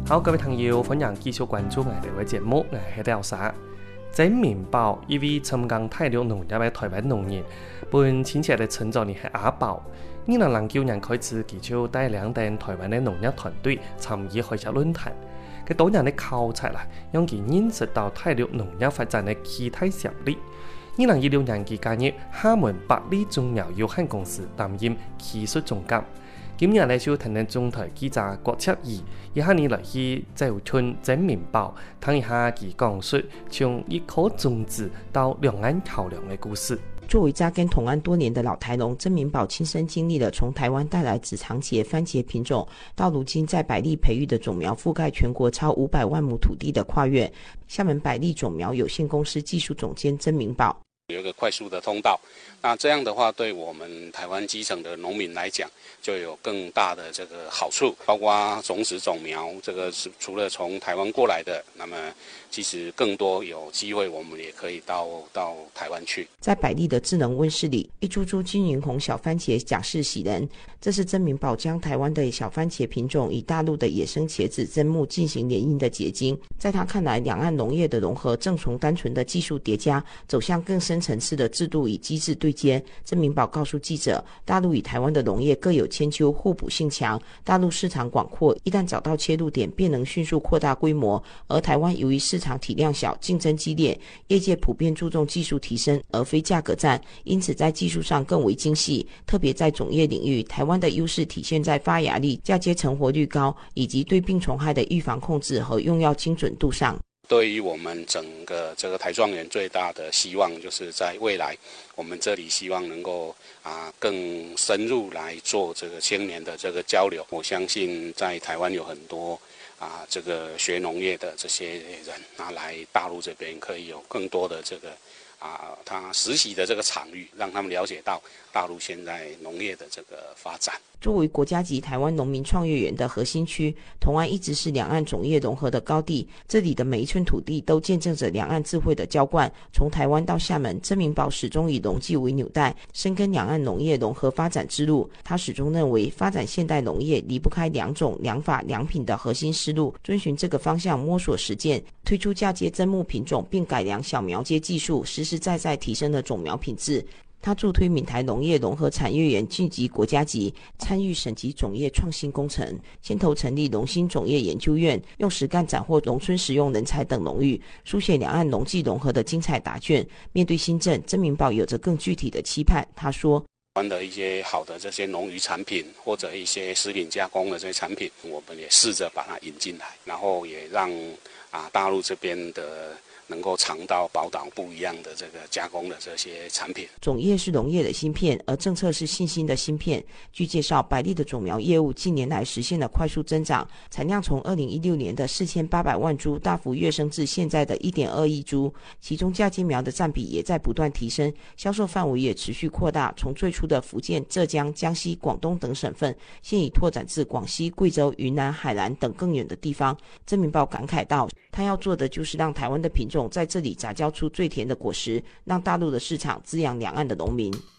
好，各位朋友，歡迎繼續關注我哋嘅節目，我係廖沙。真明寶一位參加大陸農業嘅台灣農人，本親切地稱作你係阿寶。2009年開始，佢就帶領台灣嘅農業團隊參與開設論壇。佢多年嘅考察啦，讓佢認識到大陸農業發展嘅其他實力。2016年，佢加入廈門百里種苗有限公司擔任技術總監。今日咧就聽聽中台記者郭卓儀，一下你來去走村真明寶，聽一下佢講述從一顆種子到兩岸橋梁嘅故事。 作為紮根同安多年的老台農，真明寶親身經歷了從台灣帶來紫長茄番茄品種，到如今在百里培育的種苗覆蓋全國超500萬畝土地的跨越。廈門百里種苗有限公司技術總監真明寶。 有一個快速的通道，那這樣的話對我們台灣基層的農民來講就有更大的這個好處，包括種子種苗，這個是除了從台灣過來的，那麼其實更多有機會我們也可以到台灣去。 在百里的智能溫室裡，一株株金銀紅小番茄甲式喜人，這是真明寶將台灣的小番茄品種與大陸的野生茄子砧木進行聯姻的結晶。在他看來，兩岸農業的融合正從單純的技術疊加走向更深層次的制度與機制對接。真明寶告訴記者，大陸與台灣的農業各有千秋，互補性強，大陸市場廣闊，一旦找到切入點便能迅速擴大規模，而台灣由於市場體量小，競爭激烈，業界普遍注重技術提升而非價格戰，因此在技術上更為精細，特別在種業領域，台灣的優勢體現在發芽率、嫁接成活率高，以及對病蟲害的預防控制和用藥精準度上。 對於我們整個這個台莊園最大的希望，就是在未來，我們這裡希望能夠更深入來做這個青年的這個交流。我相信在台灣有很多這個學農業的這些人，來大陸這邊可以有更多的這個他實習的這個場域，讓他們了解到大陸現在農業的這個發展。 作為國家級台灣農民創業園的核心區，同安一直是兩岸種業融合的高地，這裡的每一寸土地都見證着兩岸智慧的澆灌。從台灣到廈門，真明寶始終以農技為紐帶，深耕兩岸農業融合發展之路。他始終認為，發展現代農業離不開兩種、兩法、兩品的核心思路，遵循這個方向摸索實踐，推出嫁接砧木品種，並改良小苗接技術，實實在在提升了種苗品質。他助推閩台農業融合產業園晉級國家級，參與省級種業創新工程，牽頭成立農心種業研究院，用實幹斬獲農村實用人才等農域，書寫兩岸農技融合的精彩答卷。面對新政，真明寶有着更具體的期盼。他說： 台灣的一些好的這些農漁產品或者一些食品加工的這些產品，我們也試着把它引進來，然後也讓大陸這邊的能夠嘗到寶島不一樣的這個加工的這些產品。 種業是農業的芯片，而政策是信心的芯片。據介紹，百里的種苗業務近年來實現了快速增長，產量從2016年的4800萬株大幅躍升至現在的1.2億株，其中嫁接苗的佔比也在不斷提升，銷售範圍也持續擴大，從最初的福建、浙江、江西、廣東等省份，現已拓展至廣西、貴州、雲南、海南等更遠的地方。真明寶感慨到，他要做的就是讓台灣的品種在這裡雜交出最甜的果實，讓大陸的市場滋養兩岸的農民。